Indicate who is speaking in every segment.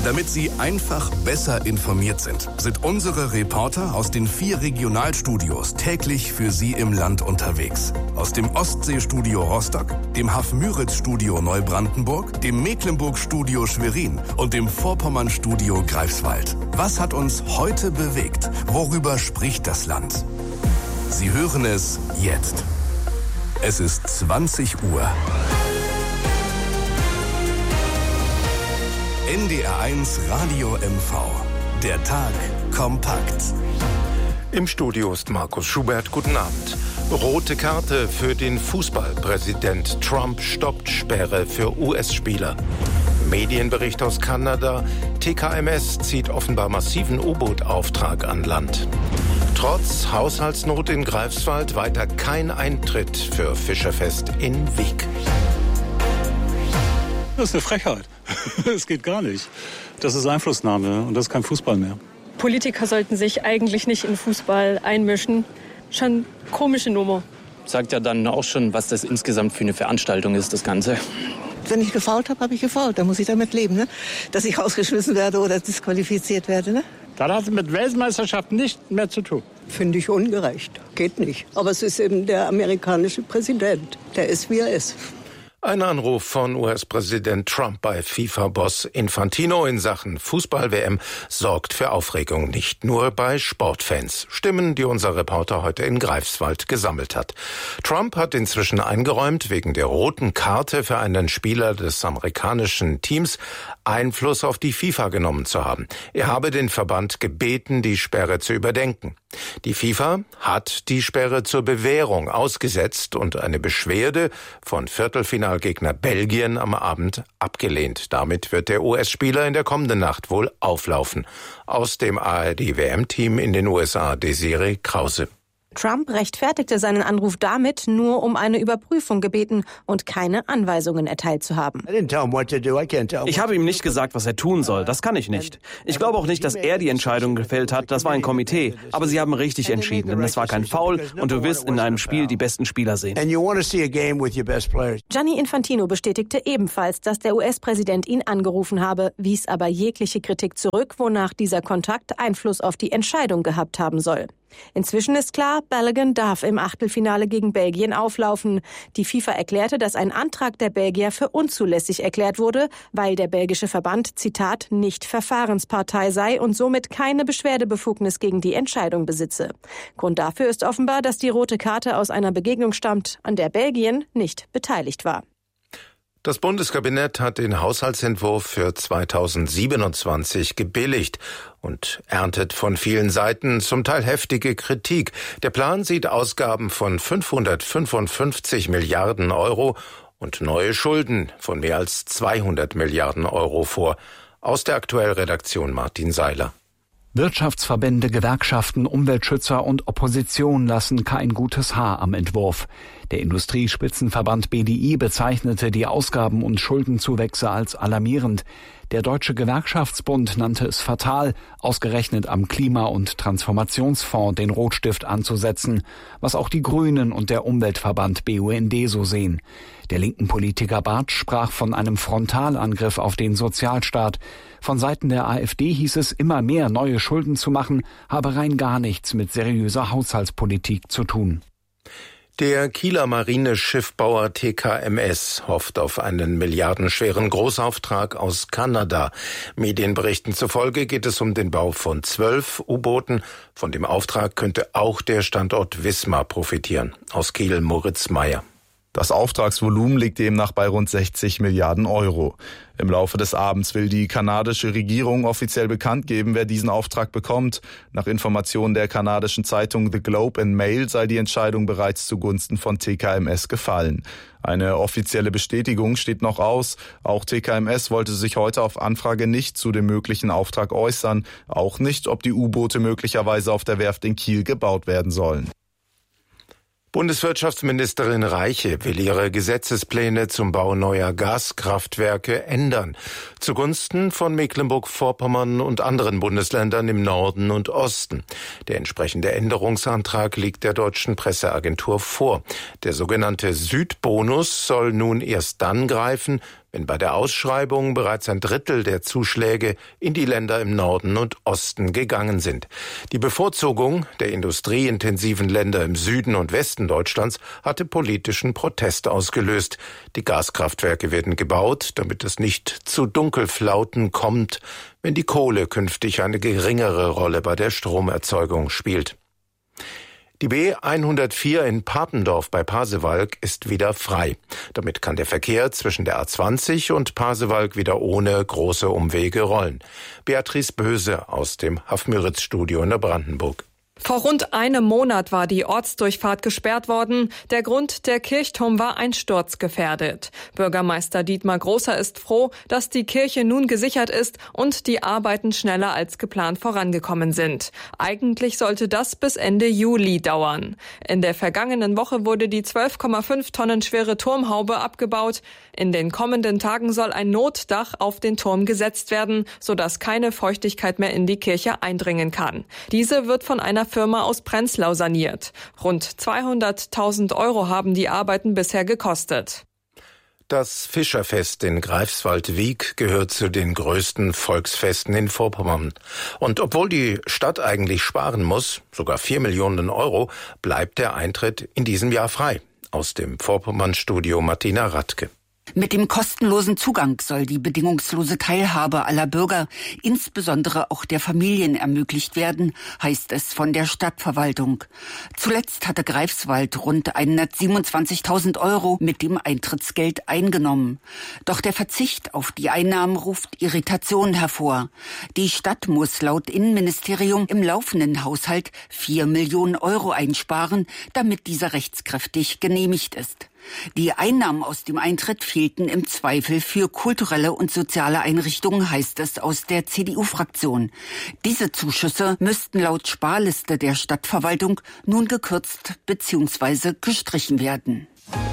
Speaker 1: Damit Sie einfach besser informiert sind unsere Reporter aus den 4 Regionalstudios täglich für Sie im Land unterwegs. Aus dem Ostseestudio Rostock, dem Hafmüritz-Studio Neubrandenburg, dem Mecklenburg-Studio Schwerin und dem Vorpommern-Studio Greifswald. Was hat uns heute bewegt? Worüber spricht das Land? Sie hören es jetzt. Es ist 20 Uhr. NDR1 Radio MV. Der Tag kompakt.
Speaker 2: Im Studio ist Markus Schubert. Guten Abend. Rote Karte für den Fußballpräsident. Trump stoppt Sperre für US-Spieler. Medienbericht aus Kanada. TKMS zieht offenbar massiven U-Boot-Auftrag an Land. Trotz Haushaltsnot in Greifswald weiter kein Eintritt für Fischerfest in Wiek.
Speaker 3: Das ist eine Frechheit. Das geht gar nicht. Das ist Einflussnahme und das ist kein Fußball mehr.
Speaker 4: Politiker sollten sich eigentlich nicht in Fußball einmischen. Schon komische Nummer.
Speaker 5: Sagt ja dann auch schon, was das insgesamt für eine Veranstaltung ist, das Ganze.
Speaker 6: Wenn ich gefoult habe, habe ich gefoult. Da muss ich damit leben, ne? Dass ich rausgeschmissen werde oder disqualifiziert werde. Ne?
Speaker 7: Das hat mit Weltmeisterschaft nichts mehr zu tun.
Speaker 8: Finde ich ungerecht. Geht nicht. Aber es ist eben der amerikanische Präsident. Der ist, wie er ist.
Speaker 2: Ein Anruf von US-Präsident Trump bei FIFA-Boss Infantino in Sachen Fußball-WM sorgt für Aufregung, nicht nur bei Sportfans. Stimmen, die unser Reporter heute in Greifswald gesammelt hat. Trump hat inzwischen eingeräumt, wegen der roten Karte für einen Spieler des amerikanischen Teams Einfluss auf die FIFA genommen zu haben. Er habe den Verband gebeten, die Sperre zu überdenken. Die FIFA hat die Sperre zur Bewährung ausgesetzt und eine Beschwerde von Viertelfinalgegner Belgien am Abend abgelehnt. Damit wird der US-Spieler in der kommenden Nacht wohl auflaufen. Aus dem ARD-WM-Team in den USA Desiree Krause.
Speaker 9: Trump rechtfertigte seinen Anruf damit, nur um eine Überprüfung gebeten und keine Anweisungen erteilt zu haben.
Speaker 10: Ich habe ihm nicht gesagt, was er tun soll. Das kann ich nicht. Ich glaube auch nicht, dass er die Entscheidung gefällt hat. Das war ein Komitee. Aber sie haben richtig entschieden, denn es war kein Foul und du willst in einem Spiel die besten Spieler sehen.
Speaker 9: Gianni Infantino bestätigte ebenfalls, dass der US-Präsident ihn angerufen habe, wies aber jegliche Kritik zurück, wonach dieser Kontakt Einfluss auf die Entscheidung gehabt haben soll. Inzwischen ist klar, Balogun darf im Achtelfinale gegen Belgien auflaufen. Die FIFA erklärte, dass ein Antrag der Belgier für unzulässig erklärt wurde, weil der belgische Verband, Zitat, nicht Verfahrenspartei sei und somit keine Beschwerdebefugnis gegen die Entscheidung besitze. Grund dafür ist offenbar, dass die rote Karte aus einer Begegnung stammt, an der Belgien nicht beteiligt war.
Speaker 2: Das Bundeskabinett hat den Haushaltsentwurf für 2027 gebilligt und erntet von vielen Seiten zum Teil heftige Kritik. Der Plan sieht Ausgaben von 555 Milliarden Euro und neue Schulden von mehr als 200 Milliarden Euro vor. Aus der Aktuell-Redaktion Martin Seiler.
Speaker 11: Wirtschaftsverbände, Gewerkschaften, Umweltschützer und Opposition lassen kein gutes Haar am Entwurf. Der Industriespitzenverband BDI bezeichnete die Ausgaben- und Schuldenzuwächse als alarmierend. Der Deutsche Gewerkschaftsbund nannte es fatal, ausgerechnet am Klima- und Transformationsfonds den Rotstift anzusetzen, was auch die Grünen und der Umweltverband BUND so sehen. Der linken Politiker Bartsch sprach von einem Frontalangriff auf den Sozialstaat. Von Seiten der AfD hieß es, immer mehr neue Schulden zu machen, habe rein gar nichts mit seriöser Haushaltspolitik zu tun.
Speaker 2: Der Kieler Marineschiffbauer TKMS hofft auf einen milliardenschweren Großauftrag aus Kanada. Medienberichten zufolge geht es um den Bau von 12 U-Booten. Von dem Auftrag könnte auch der Standort Wismar profitieren. Aus Kiel Moritz Meyer.
Speaker 12: Das Auftragsvolumen liegt demnach bei rund 60 Milliarden Euro. Im Laufe des Abends will die kanadische Regierung offiziell bekannt geben, wer diesen Auftrag bekommt. Nach Informationen der kanadischen Zeitung The Globe and Mail sei die Entscheidung bereits zugunsten von TKMS gefallen. Eine offizielle Bestätigung steht noch aus. Auch TKMS wollte sich heute auf Anfrage nicht zu dem möglichen Auftrag äußern. Auch nicht, ob die U-Boote möglicherweise auf der Werft in Kiel gebaut werden sollen.
Speaker 2: Bundeswirtschaftsministerin Reiche will ihre Gesetzespläne zum Bau neuer Gaskraftwerke ändern, zugunsten von Mecklenburg-Vorpommern und anderen Bundesländern im Norden und Osten. Der entsprechende Änderungsantrag liegt der deutschen Presseagentur vor. Der sogenannte Südbonus soll nun erst dann greifen, wenn bei der Ausschreibung bereits 1/3 der Zuschläge in die Länder im Norden und Osten gegangen sind. Die Bevorzugung der industrieintensiven Länder im Süden und Westen Deutschlands hatte politischen Protest ausgelöst. Die Gaskraftwerke werden gebaut, damit es nicht zu Dunkelflauten kommt, wenn die Kohle künftig eine geringere Rolle bei der Stromerzeugung spielt. Die B104 in Papendorf bei Pasewalk ist wieder frei. Damit kann der Verkehr zwischen der A20 und Pasewalk wieder ohne große Umwege rollen. Beatrice Böse aus dem Hafmüritz-Studio in der Brandenburg.
Speaker 13: Vor rund einem Monat war die Ortsdurchfahrt gesperrt worden. Der Grund, der Kirchturm war einsturzgefährdet. Bürgermeister Dietmar Grosser ist froh, dass die Kirche nun gesichert ist und die Arbeiten schneller als geplant vorangekommen sind. Eigentlich sollte das bis Ende Juli dauern. In der vergangenen Woche wurde die 12,5 Tonnen schwere Turmhaube abgebaut. In den kommenden Tagen soll ein Notdach auf den Turm gesetzt werden, sodass keine Feuchtigkeit mehr in die Kirche eindringen kann. Diese wird von einer Firma aus Prenzlau saniert. Rund 200.000 € haben die Arbeiten bisher gekostet.
Speaker 2: Das Fischerfest in Greifswald-Wiek gehört zu den größten Volksfesten in Vorpommern. Und obwohl die Stadt eigentlich sparen muss, sogar 4 Millionen €, bleibt der Eintritt in diesem Jahr frei. Aus dem Vorpommern-Studio Martina Radke.
Speaker 14: Mit dem kostenlosen Zugang soll die bedingungslose Teilhabe aller Bürger, insbesondere auch der Familien, ermöglicht werden, heißt es von der Stadtverwaltung. Zuletzt hatte Greifswald rund 127.000 € mit dem Eintrittsgeld eingenommen. Doch der Verzicht auf die Einnahmen ruft Irritation hervor. Die Stadt muss laut Innenministerium im laufenden Haushalt 4 Millionen € einsparen, damit dieser rechtskräftig genehmigt ist. Die Einnahmen aus dem Eintritt fehlten im Zweifel für kulturelle und soziale Einrichtungen, heißt es aus der CDU-Fraktion. Diese Zuschüsse müssten laut Sparliste der Stadtverwaltung nun gekürzt bzw. gestrichen werden.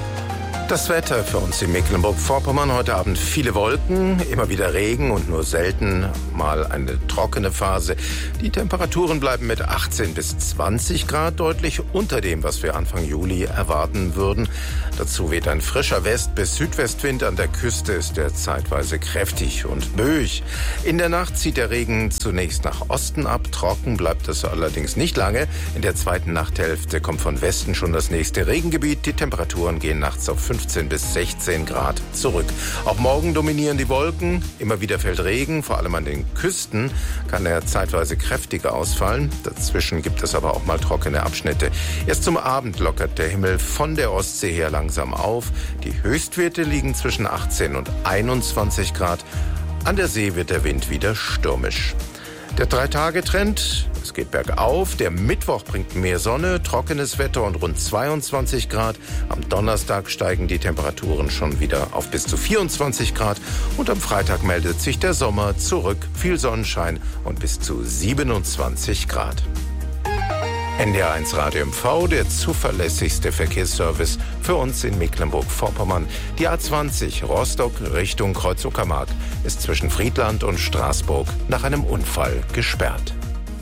Speaker 2: Das Wetter für uns in Mecklenburg-Vorpommern: heute Abend viele Wolken, immer wieder Regen und nur selten mal eine trockene Phase. Die Temperaturen bleiben mit 18 bis 20 Grad deutlich unter dem, was wir Anfang Juli erwarten würden. Dazu weht ein frischer West- bis Südwestwind. An der Küste ist er zeitweise kräftig und böig. In der Nacht zieht der Regen zunächst nach Osten ab. Trocken bleibt es allerdings nicht lange. In der zweiten Nachthälfte kommt von Westen schon das nächste Regengebiet. Die Temperaturen gehen nachts auf 15 bis 16 Grad zurück. Auch morgen dominieren die Wolken. Immer wieder fällt Regen. Vor allem an den Küsten kann er zeitweise kräftiger ausfallen. Dazwischen gibt es aber auch mal trockene Abschnitte. Erst zum Abend lockert der Himmel von der Ostsee her langsam auf. Die Höchstwerte liegen zwischen 18 und 21 Grad. An der See wird der Wind wieder stürmisch. Der 3-Tage-Trend: es geht bergauf. Der Mittwoch bringt mehr Sonne, trockenes Wetter und rund 22 Grad. Am Donnerstag steigen die Temperaturen schon wieder auf bis zu 24 Grad. Und am Freitag meldet sich der Sommer zurück. Viel Sonnenschein und bis zu 27 Grad. NDR1 Radio MV, der zuverlässigste Verkehrsservice für uns in Mecklenburg-Vorpommern. Die A20 Rostock Richtung Kreuz-Uckermark ist zwischen Friedland und Straßburg nach einem Unfall gesperrt.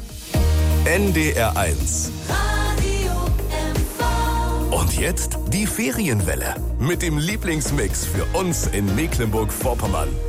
Speaker 1: NDR1 Radio MV. Und jetzt die Ferienwelle mit dem Lieblingsmix für uns in Mecklenburg-Vorpommern.